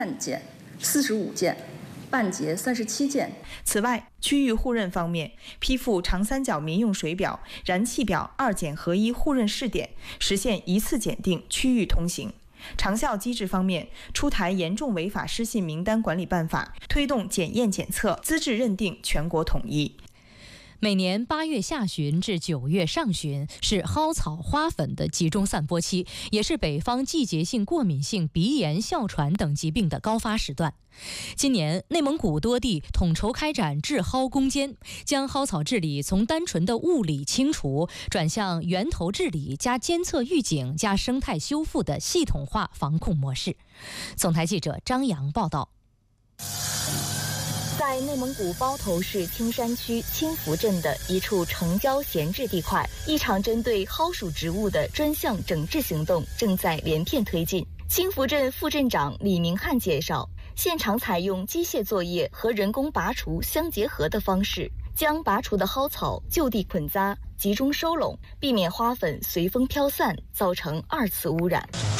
件、45件。半截37件。 此外，区域互认方面，批复长三角民用水表、燃气表2检合一互认试点，实现一次检定、区域通行。长效机制方面，出台严重违法失信名单管理办法，推动检验检测、资质认定全国统一。 每年8月下旬至9月上旬是蒿草花粉的集中散播期，也是北方季节性过敏性鼻炎、哮喘等疾病的高发时段。今年，内蒙古多地统筹开展治蒿攻坚，将蒿草治理从单纯的物理清除转向源头治理加监测预警加生态修复的系统化防控模式。总台记者张扬报道。 在内蒙古包头市青山区青福镇的一处城郊闲置地块，一场针对蒿属植物的专项整治行动正在连片推进。青福镇副镇长李明汉介绍，现场采用机械作业和人工拔除相结合的方式，将拔除的蒿草就地捆扎，集中收拢，避免花粉随风飘散，造成2次污染。